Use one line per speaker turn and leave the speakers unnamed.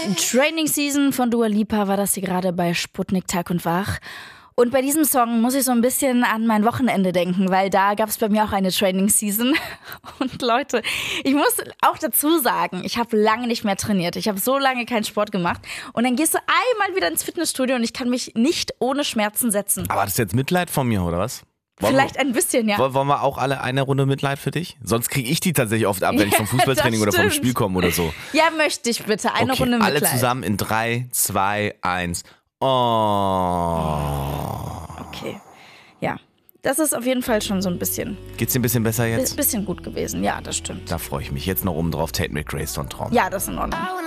Training Season von Dua Lipa war das hier gerade bei Sputnik Tag und Wach. Und bei diesem Song muss ich so ein bisschen an mein Wochenende denken, weil da gab es bei mir auch eine Training Season. Und Leute, ich muss auch dazu sagen, ich habe lange nicht mehr trainiert. Ich habe so lange keinen Sport gemacht. Und dann gehst du einmal wieder ins Fitnessstudio und ich kann mich nicht ohne Schmerzen setzen.
Aber das ist jetzt Mitleid von mir, oder was?
Vielleicht ein bisschen, ja.
Wollen wir auch alle eine Runde Mitleid für dich? Sonst kriege ich die tatsächlich oft ab, wenn ich vom Fußballtraining oder vom Spiel komme oder so.
Ja, möchte ich bitte. Eine Runde Mitleid.
Alle zusammen in 3, 2, 1. Oh.
Okay, ja. Das ist auf jeden Fall schon so ein bisschen.
Geht's dir ein bisschen besser jetzt?
Bisschen gut gewesen, ja, das stimmt.
Da freue ich mich. Jetzt noch oben drauf Tate McRae, so ein Traum.
Ja, das ist in Ordnung.